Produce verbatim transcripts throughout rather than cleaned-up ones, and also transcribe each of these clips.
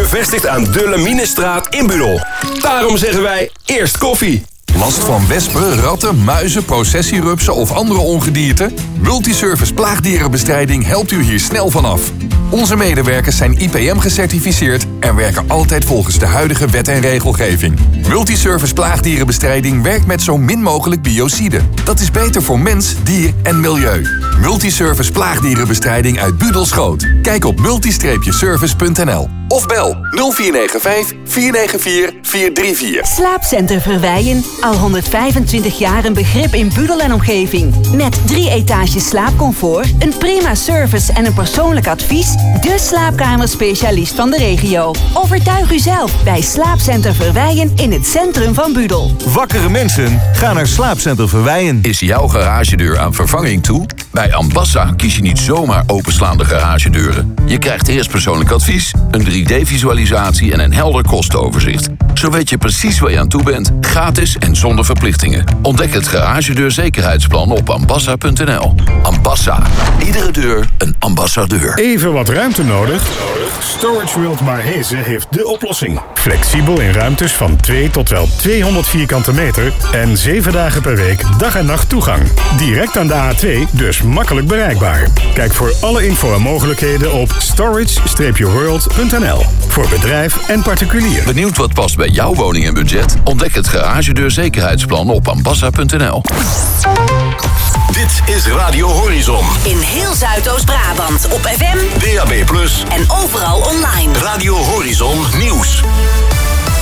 Gevestigd aan de Laminestraat in Budel. Daarom zeggen wij eerst koffie. Last van wespen, ratten, muizen, processierupsen of andere ongedierte? Multiservice Plaagdierenbestrijding helpt u hier snel vanaf. Onze medewerkers zijn I P M gecertificeerd en werken altijd volgens de huidige wet en regelgeving. Multiservice Plaagdierenbestrijding werkt met zo min mogelijk biocide. Dat is beter voor mens, dier en milieu. Multiservice Plaagdierenbestrijding uit Budelschoot. Kijk op multi-service punt n l of bel nul vier negen vijf, vier negen vier, vier drie vier. Slaapcenter Verweijen. Al honderdvijfentwintig jaar een begrip in Budel en omgeving. Met drie etages slaapcomfort, een prima service en een persoonlijk advies. De slaapkamerspecialist van de regio. Overtuig u zelf bij Slaapcenter Verweijen in het centrum van Budel. Wakkere mensen, gaan naar Slaapcenter Verweijen. Is jouw garagedeur aan vervanging toe? Bij Ambassa kies je niet zomaar openslaande garagedeuren. Je krijgt eerst persoonlijk advies, een drie D-visualisatie en een helder kostenoverzicht. Zo weet je precies waar je aan toe bent, gratis en zonder verplichtingen. Ontdek het garagedeurzekerheidsplan op ambassa punt n l. Ambassa. Iedere deur een ambassadeur. Even wat ruimte nodig? Storage World Maarhezen heeft de oplossing. Flexibel in ruimtes van twee tot wel tweehonderd vierkante meter en zeven dagen per week dag en nacht toegang. Direct aan de A twee, dus makkelijk bereikbaar. Kijk voor alle info en mogelijkheden op storage world punt n l. Voor bedrijf en particulier. Benieuwd wat past bij jouw woning en budget? Ontdek het garagedeurzekerheidsplan op ambassa punt n l. Dit is Radio Horizon. In heel Zuidoost-Brabant op F M, D A B plus, en overal online. Radio Horizon Nieuws.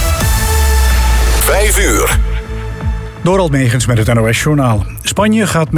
Vijf uur. Dorald Megens met het N O S Journaal. Spanje gaat